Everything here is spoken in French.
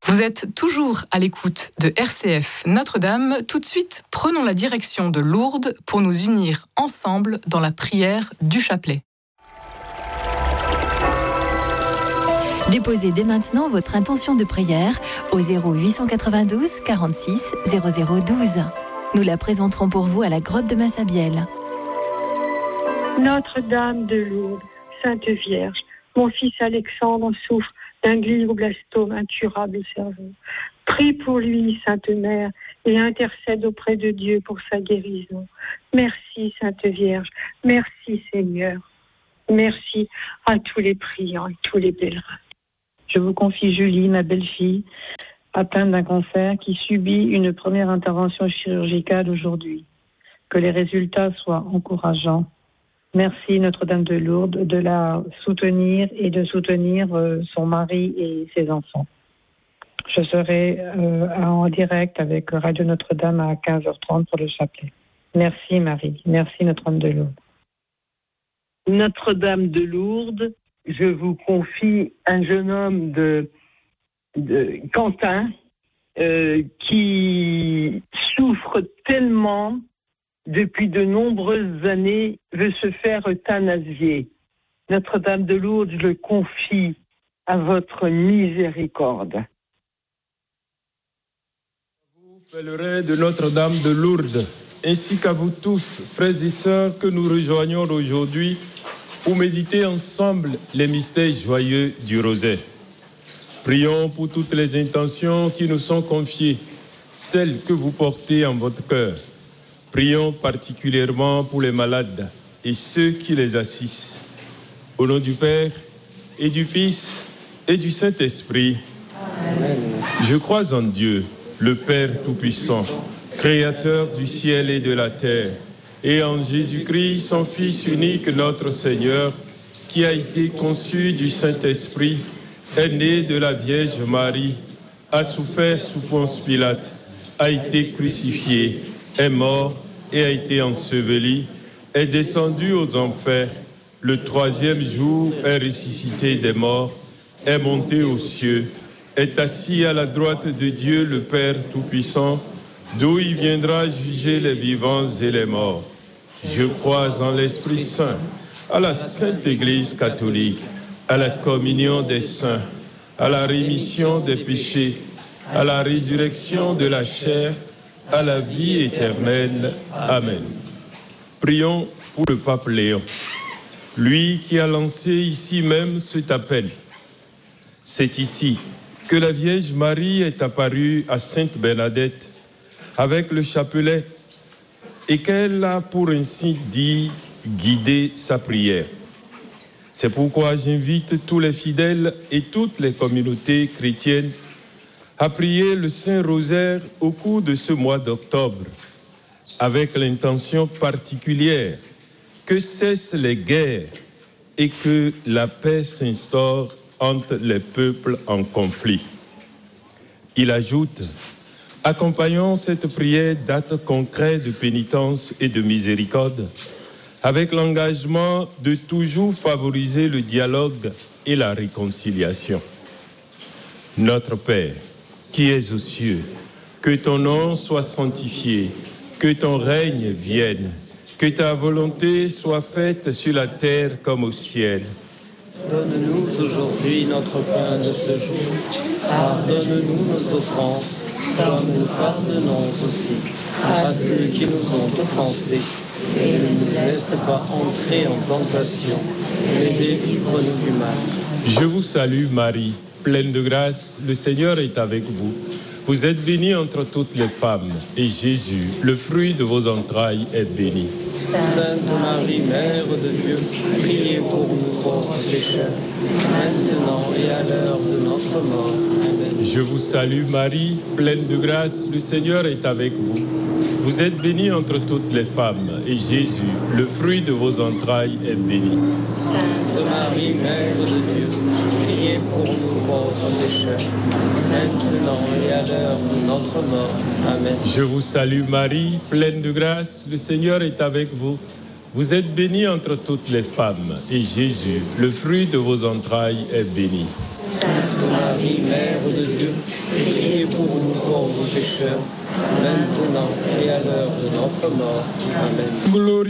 Vous êtes toujours à l'écoute de RCF Notre-Dame. Tout de suite, prenons la direction de Lourdes pour nous unir ensemble dans la prière du chapelet. Déposez dès maintenant votre intention de prière au 0892 46 0012. Nous la présenterons pour vous à la grotte de Massabielle. Notre-Dame de Lourdes, Sainte Vierge, mon fils Alexandre souffre d'un glioblastome incurable au cerveau. Prie pour lui, Sainte Mère, et intercède auprès de Dieu pour sa guérison. Merci, Sainte Vierge. Merci, Seigneur. Merci à tous les priants et tous les pèlerins. Je vous confie Julie, ma belle-fille, atteinte d'un cancer qui subit une première intervention chirurgicale aujourd'hui. Que les résultats soient encourageants. Merci Notre-Dame de Lourdes de la soutenir et de soutenir son mari et ses enfants. Je serai en direct avec Radio Notre-Dame à 15h30 pour le chapelet. Merci Marie, merci Notre-Dame de Lourdes. Notre-Dame de Lourdes, je vous confie un jeune homme de Quentin qui souffre tellement. Depuis de nombreuses années, veut se faire euthanasier. Notre-Dame de Lourdes, je le confie à votre miséricorde. Vous, pèlerins de Notre-Dame de Lourdes, ainsi qu'à vous tous, frères et sœurs, que nous rejoignons aujourd'hui pour méditer ensemble les mystères joyeux du rosaire. Prions pour toutes les intentions qui nous sont confiées, celles que vous portez en votre cœur. Prions particulièrement pour les malades et ceux qui les assistent. Au nom du Père et du Fils et du Saint-Esprit. Amen. Je crois en Dieu, le Père Tout-Puissant, Créateur du ciel et de la terre, et en Jésus-Christ, son Fils unique, notre Seigneur, qui a été conçu du Saint-Esprit, est né de la Vierge Marie, a souffert sous Ponce Pilate, a été crucifié, est mort et a été enseveli, est descendu aux enfers, le troisième jour est ressuscité des morts, est monté aux cieux, est assis à la droite de Dieu le Père Tout-Puissant, d'où il viendra juger les vivants et les morts. Je crois en l'Esprit Saint, à la Sainte Église catholique, à la communion des saints, à la rémission des péchés, à la résurrection de la chair, à la vie éternelle. Amen. Prions pour le pape Léon, lui qui a lancé ici même cet appel. C'est ici que la Vierge Marie est apparue à Sainte Bernadette avec le chapelet et qu'elle a, pour ainsi dire, guidé sa prière. C'est pourquoi j'invite tous les fidèles et toutes les communautés chrétiennes à prier le Saint-Rosaire au cours de ce mois d'octobre, avec l'intention particulière que cessent les guerres et que la paix s'instaure entre les peuples en conflit. Il ajoute, accompagnons cette prière d'actes concrets de pénitence et de miséricorde, avec l'engagement de toujours favoriser le dialogue et la réconciliation. Notre Père, qui es aux cieux, que ton nom soit sanctifié, que ton règne vienne, que ta volonté soit faite sur la terre comme au ciel. Donne-nous aujourd'hui notre pain de ce jour. Pardonne-nous nos offenses, comme nous pardonnons aussi à ceux qui nous ont offensés. Et ne nous laisse pas entrer en tentation, mais délivre-nous du mal. Je vous salue Marie, pleine de grâce, le Seigneur est avec vous. Vous êtes bénie entre toutes les femmes, et Jésus, le fruit de vos entrailles, est béni. Sainte Marie, Mère de Dieu, priez pour nous pauvres pécheurs, maintenant et à l'heure de notre mort. Amen. Je vous salue Marie, pleine de grâce, le Seigneur est avec vous. Vous êtes bénie entre toutes les femmes, et Jésus, le fruit de vos entrailles, est béni. Sainte Marie, Mère de Dieu, priez pour nous pauvres pécheurs, maintenant et à l'heure de notre mort. Amen. Je vous salue Marie, pleine de grâce, le Seigneur est avec vous. Vous êtes bénie entre toutes les femmes, et Jésus, le fruit de vos entrailles, est béni. Sainte Marie, Marie, Mère de Dieu, priez pour nous pauvres pécheurs, maintenant et à l'heure de notre mort. Amen. Gloire